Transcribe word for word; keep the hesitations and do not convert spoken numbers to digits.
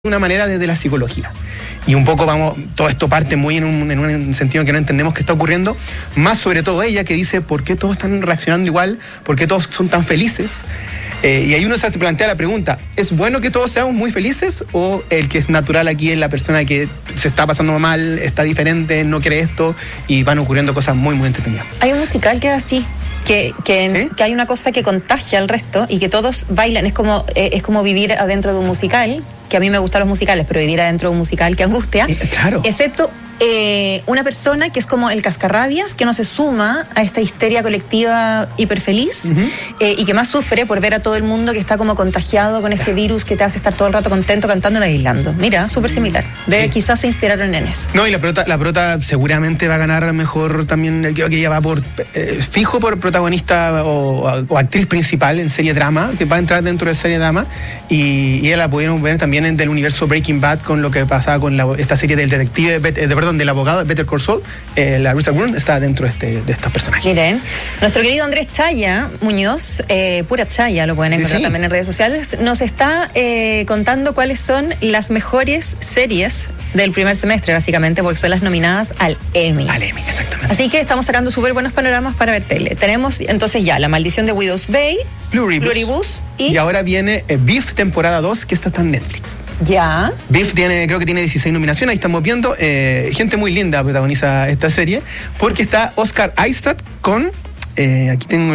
una manera desde la psicología. Y un poco vamos, todo esto parte muy en un, en un sentido que no entendemos qué está ocurriendo, más sobre todo ella que dice por qué todos están reaccionando igual, por qué todos son tan felices. Eh, y ahí uno se plantea la pregunta, ¿es bueno que todos seamos muy felices o el que es natural aquí es la persona que se está pasando mal, está diferente, no quiere esto y van ocurriendo cosas muy muy entretenidas? Hay un musical que es así. Que, que, ¿Sí? que hay una cosa que contagia al resto y que todos bailan. Es como, eh, es como vivir adentro de un musical, que a mí me gustan los musicales, pero vivir adentro de un musical que angustia. Eh, claro. Excepto eh, una persona que es como el cascarrabias, que no se suma a esta histeria colectiva hiperfeliz uh-huh. eh, y que más sufre por ver a todo el mundo que está como contagiado con este virus que te hace estar todo el rato contento, cantando y bailando. Mira, súper similar. De, sí. Quizás se inspiraron en eso. No, y la prota, la prota seguramente va a ganar mejor también, creo que ella va por eh, fijo por protagonista o, o actriz principal en serie drama, que va a entrar dentro de serie drama, y, y ella la pudieron ver también en del universo Breaking Bad con lo que pasaba con la, esta serie del detective, de, de, perdón, del abogado Better Call Saul. Eh, la Risa Wurm está dentro de, este, de estos personajes. Miren, nuestro querido Andrés Chaya Muñoz, eh, pura Chaya, lo pueden encontrar sí, sí. también en redes sociales, nos está eh, contando cuáles son las mejores series del primer semestre, básicamente, porque son las nominadas al Emmy. Al Emmy, exactamente. Así que estamos sacando súper buenos panoramas para ver tele. Tenemos entonces ya La Maldición de Widow's Bay, Pluribus, y... y ahora viene eh, Beef temporada dos, que esta está en Netflix. Ya. Beef tiene, creo que tiene dieciséis nominaciones, ahí estamos viendo. Eh, gente muy linda protagoniza esta serie, porque está Oscar Isaac con, eh, aquí tengo